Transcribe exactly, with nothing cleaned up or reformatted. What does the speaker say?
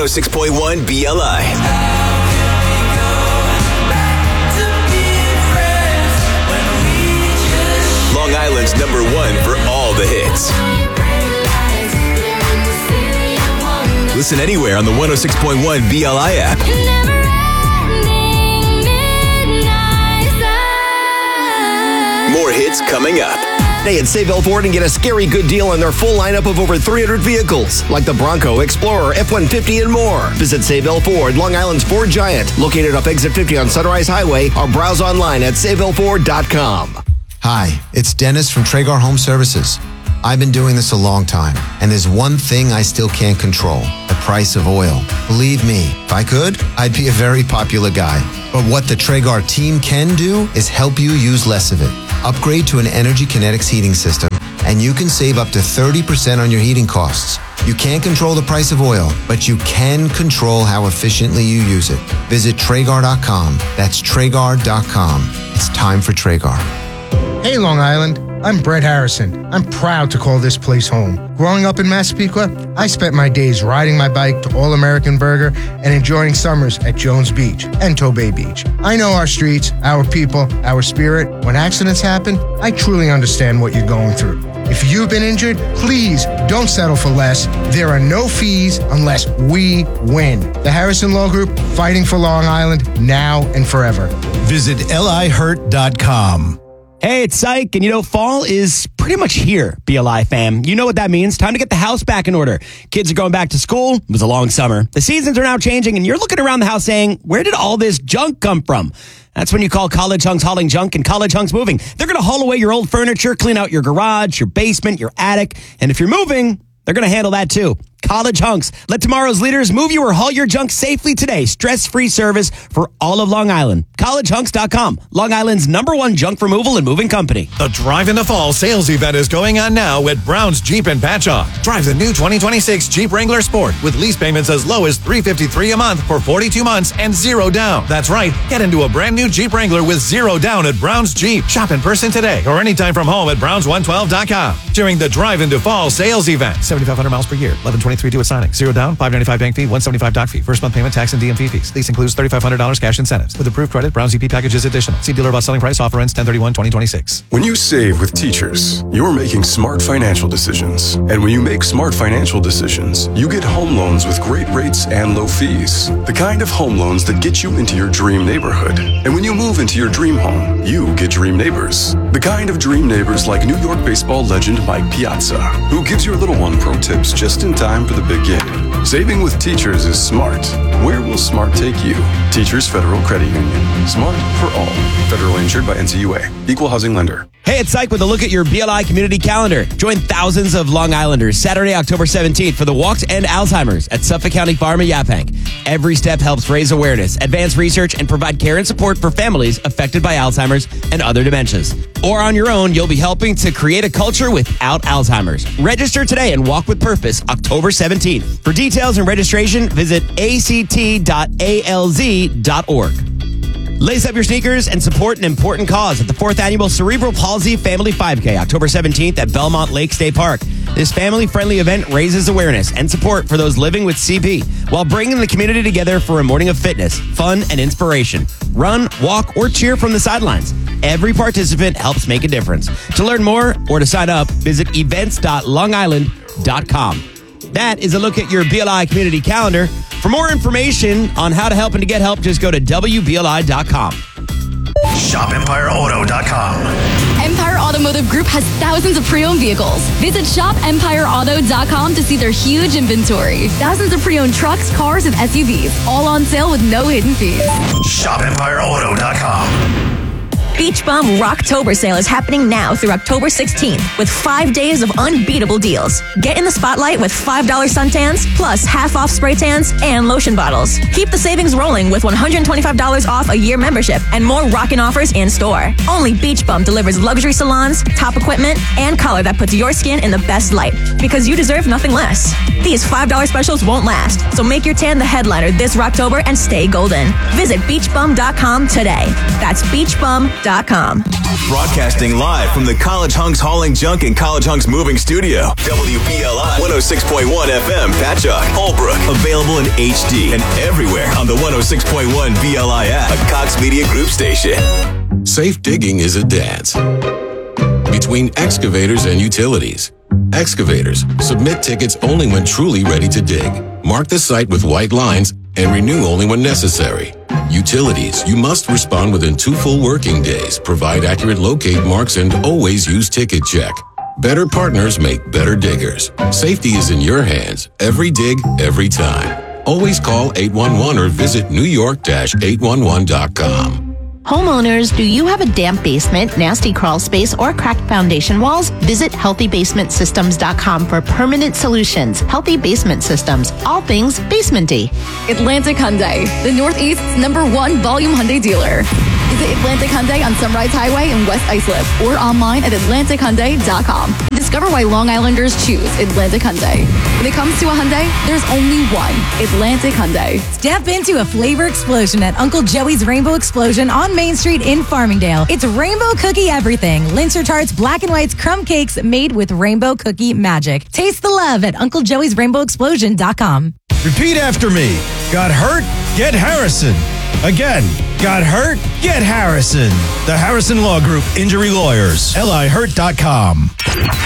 oh six point one B L I. Long Island's number one for all the hits. Listen anywhere on the one oh six point one B L I app. More hits coming up. Stay at Sayville Ford and get a scary good deal on their full lineup of over three hundred vehicles, like the Bronco, Explorer, F one fifty, and more. Visit Sayville Ford, Long Island's Ford Giant, located off Exit fifty on Sunrise Highway, or browse online at sayville ford dot com. Hi, it's Dennis from Traeger Home Services. I've been doing this a long time, and there's one thing I still can't control, the price of oil. Believe me, if I could, I'd be a very popular guy. But what the Traeger team can do is help you use less of it. Upgrade to an Energy Kinetics heating system, and you can save up to thirty percent on your heating costs. You can't control the price of oil, but you can control how efficiently you use it. Visit Traeger dot com. That's Traeger dot com. It's time for Traeger. Hey, Long Island. I'm Brett Harrison. I'm proud to call this place home. Growing up in Massapequa, I spent my days riding my bike to All American Burger and enjoying summers at Jones Beach and Tobay Beach. I know our streets, our people, our spirit. When accidents happen, I truly understand what you're going through. If you've been injured, please don't settle for less. There are no fees unless we win. The Harrison Law Group, fighting for Long Island now and forever. Visit L I hurt dot com. Hey, it's Psych, and you know, fall is pretty much here, B L I fam. You know what that means. Time to get the house back in order. Kids are going back to school. It was a long summer. The seasons are now changing, and you're looking around the house saying, where did all this junk come from? That's when you call College Hunks Hauling Junk and College Hunks Moving. They're going to haul away your old furniture, clean out your garage, your basement, your attic, and if you're moving, they're going to handle that too. College Hunks. Let tomorrow's leaders move you or haul your junk safely today. Stress-free service for all of Long Island. college hunks dot com. Long Island's number one junk removal and moving company. The Drive in the Fall sales event is going on now at Brown's Jeep in Patchogue. Drive the new twenty twenty-six Jeep Wrangler Sport with lease payments as low as three hundred fifty-three dollars a month for forty-two months and zero down. That's right. Get into a brand new Jeep Wrangler with zero down at Brown's Jeep. Shop in person today or anytime from home at browns one twelve dot com during the Drive into Fall sales event. seventy-five hundred miles per year. eleven twenty-three due at signing. Zero down, five ninety-five bank fee, one seventy-five doc fee. First month payment, tax, and D M V fees. Lease includes thirty-five hundred dollars cash incentives. With approved credit, Brown's E P package is additional. See dealer about selling price. Offer ends ten thirty-one twenty twenty-six. When you save with Teachers, you're making smart financial decisions. And when you make smart financial decisions, you get home loans with great rates and low fees. The kind of home loans that get you into your dream neighborhood. And when you move into your dream home, you get dream neighbors. The kind of dream neighbors like New York baseball legend Mike Piazza, who gives your little one pro tips just in time for the big game. Saving with Teachers is smart. Where will smart take you? Teachers Federal Credit Union. Smart for all. Federally insured by N C U A. Equal housing lender. Hey, it's Psych with a look at your B L I community calendar. Join thousands of Long Islanders Saturday, October seventeenth for the Walk to End Alzheimer's at Suffolk County Farm at Yaphank. Every step helps raise awareness, advance research, and provide care and support for families affected by Alzheimer's and other dementias. Or on your own, you'll be helping to create a culture without Alzheimer's. Register today and walk with purpose October seventeenth. For details and registration, visit a c t dot a l z dot org. Lace up your sneakers and support an important cause at the fourth Annual Cerebral Palsy Family five K, October seventeenth at Belmont Lake State Park. This family-friendly event raises awareness and support for those living with C P while bringing the community together for a morning of fitness, fun, and inspiration. Run, walk, or cheer from the sidelines. Every participant helps make a difference. To learn more or to sign up, visit events dot long island dot com. That is a look at your B L I community calendar. For more information on how to help and to get help, just go to w b l i dot com. shop empire auto dot com. Empire Automotive Group has thousands of pre-owned vehicles. Visit shop empire auto dot com to see their huge inventory. Thousands of pre-owned trucks, cars, and S U Vs, all on sale with no hidden fees. shop empire auto dot com. Beach Bum Rocktober sale is happening now through October sixteenth with five days of unbeatable deals. Get in the spotlight with five dollars suntans plus half off spray tans and lotion bottles. Keep the savings rolling with one hundred twenty-five dollars off a year membership and more rockin' offers in store. Only Beach Bum delivers luxury salons, top equipment, and color that puts your skin in the best light because you deserve nothing less. These five dollars specials won't last, so make your tan the headliner this Rocktober and stay golden. Visit beach bum dot com today. That's beach bum dot com. Broadcasting live from the College Hunks Hauling Junk and College Hunks Moving Studio. W B L I one oh six point one F M, Patchogue, Holbrook. Available in H D and everywhere on the one oh six point one B L I app, a Cox Media Group station. Safe digging is a dance between excavators and utilities. Excavators submit tickets only when truly ready to dig. Mark the site with white lines and renew only when necessary. Utilities, you must respond within two full working days, provide accurate locate marks, and always use Ticket Check. Better partners make better diggers. Safety is in your hands. Every dig, every time. Always call eight one one or visit new york dash eight one one dot com. Homeowners, do you have a damp basement, nasty crawl space, or cracked foundation walls? Visit healthy basement systems dot com for permanent solutions. Healthy Basement Systems, all things basement-y. Atlantic Hyundai, the Northeast's number one volume Hyundai dealer. Visit Atlantic Hyundai on Sunrise Highway in West Islip or online at atlantic hyundai dot com. Discover why Long Islanders choose Atlantic Hyundai. When it comes to a Hyundai, there's only one. Atlantic Hyundai. Step into a flavor explosion at Uncle Joey's Rainbow Explosion on Main Street in Farmingdale. It's rainbow cookie everything. Linzer tarts, black and whites, crumb cakes made with rainbow cookie magic. Taste the love at uncle joey's rainbow explosion dot com. Repeat after me. Got hurt? Get Harrison. Again, got hurt? Get Harrison. The Harrison Law Group Injury Lawyers. L I hurt dot com.